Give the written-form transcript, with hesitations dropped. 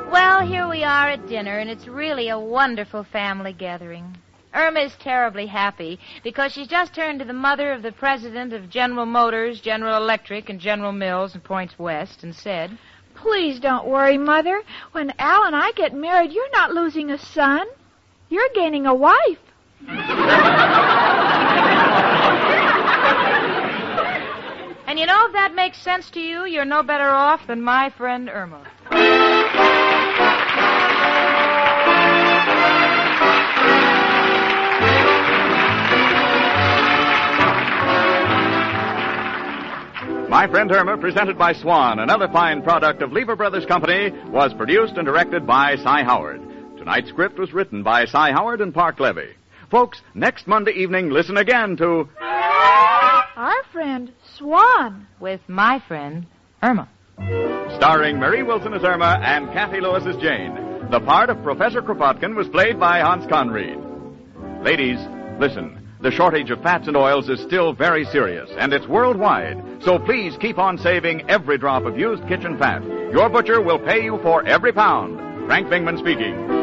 Well, here we are at dinner, and it's really a wonderful family gathering. Irma is terribly happy because she's just turned to the mother of the president of General Motors, General Electric, and General Mills and points west and said, Please don't worry, Mother. When Al and I get married, you're not losing a son. You're gaining a wife. And you know, if that makes sense to you, you're no better off than my friend Irma. My Friend Irma, presented by Swan, another fine product of Lever Brothers Company, was produced and directed by Cy Howard. Tonight's script was written by Cy Howard and Park Levy. Folks, next Monday evening, listen again to Our Friend Swan. With my friend Irma. Starring Marie Wilson as Irma and Kathy Lewis as Jane. The part of Professor Kropotkin was played by Hans Conried. Ladies, listen. The shortage of fats and oils is still very serious, and it's worldwide. So please keep on saving every drop of used kitchen fat. Your butcher will pay you for every pound. Frank Bingman speaking.